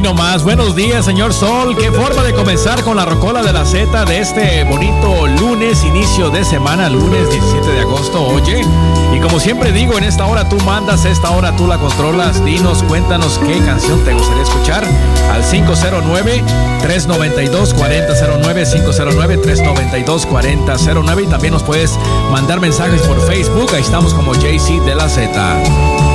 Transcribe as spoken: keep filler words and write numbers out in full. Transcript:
nomás, buenos días, señor Sol. Qué forma de comenzar con la rocola de la Z de este bonito lunes, inicio de semana, lunes diecisiete de agosto, oye. Y como siempre digo, en esta hora tú mandas, esta hora tú la controlas. Dinos, cuéntanos qué canción te gustaría escuchar al cinco cero nueve, tres nueve dos, cuatro cero cero nueve, cinco cero nueve, tres nueve dos, cuatro cero cero nueve. Y también nos puedes mandar mensajes por Facebook, ahí estamos como J C de la Z.